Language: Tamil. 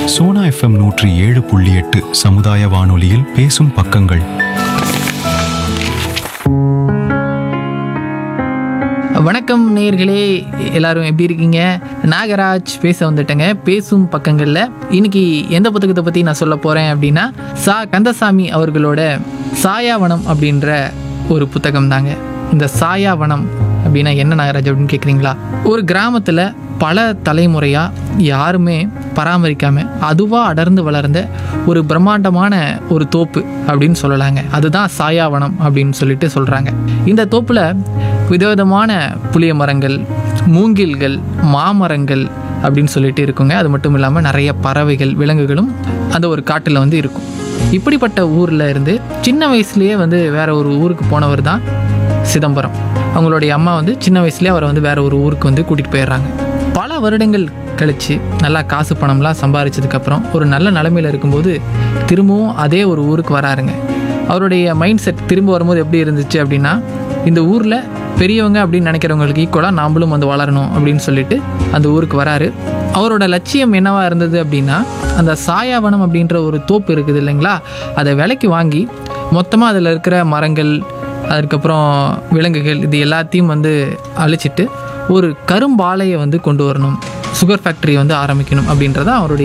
சோனா FM 107.8 சமுதாய வானொலியில் பேசும் பக்கங்கள். வணக்கம் நேயர்களே, எல்லாரும் எப்படி இருக்கீங்க? நாகராஜ் பேச வந்துட்டேங்க. பேசும் பக்கங்களில் இன்னைக்கு எந்த புத்தகத்தை பற்றி நான் சொல்ல போகிறேன் அப்படின்னா, கந்தசாமி அவர்களோட சாயாவனம் அப்படின்ற ஒரு புத்தகம் தாங்க. இந்த சாயாவனம் அப்படின்னா என்ன நாகராஜ் அப்படின்னு கேட்குறீங்களா? ஒரு கிராமத்தில் பல தலைமுறையாக யாருமே பராமரிக்காமல் அதுவாக அடர்ந்து வளர்ந்த ஒரு பிரம்மாண்டமான ஒரு தோப்பு அப்படின்னு சொல்லலாங்க. அதுதான் சாயாவனம் அப்படின்னு சொல்லிட்டு சொல்கிறாங்க. இந்த தோப்பில் விதவிதமான புளிய மரங்கள், மூங்கில்கள், மாமரங்கள் அப்படின்னு சொல்லிட்டு இருக்குங்க. அது மட்டும் இல்லாமல் நிறைய பறவைகள், விலங்குகளும் அந்த ஒரு காட்டில் வந்து இருக்கும். இப்படிப்பட்ட ஊரில் இருந்து சின்ன வயசுலேயே வந்து வேற ஒரு ஊருக்கு போனவர் தான் சிதம்பரம். அவங்களுடைய அம்மா வந்து சின்ன வயசுலேயே அவரை வந்து வேற ஒரு ஊருக்கு வந்து கூட்டிகிட்டு போயிடுறாங்க. பல வருடங்கள் கழித்து நல்லா காசு பணம்லாம் சம்பாதிச்சதுக்கப்புறம் ஒரு நல்ல நிலைமையில் இருக்கும்போது திரும்பவும் அதே ஒரு ஊருக்கு வராருங்க. அவருடைய மைண்ட் செட் திரும்ப வரும்போது எப்படி இருந்துச்சு அப்படின்னா, இந்த ஊரில் பெரியவங்க அப்படின்னு நினைக்கிறவங்களுக்கு ஈக்குவலாக நாமளும் வந்து வளரணும் அப்படின்னு சொல்லிட்டு அந்த ஊருக்கு வராரு. அவரோட லட்சியம் என்னவா இருந்தது அப்படின்னா, அந்த சாயாவனம் அப்படின்ற ஒரு தோப்பு இருக்குது இல்லைங்களா, அதை விலைக்கு வாங்கி மொத்தமாக அதில் இருக்கிற மரங்கள், அதுக்கப்புறம் விலங்குகள், இது எல்லாத்தையும் வந்து அழிச்சிட்டு ஒரு கரும்பாலையை வந்து கொண்டு வரணும், சுகர் ஃபேக்ட்ரியை வந்து ஆரம்பிக்கணும் அப்படின்றதான் அவருடைய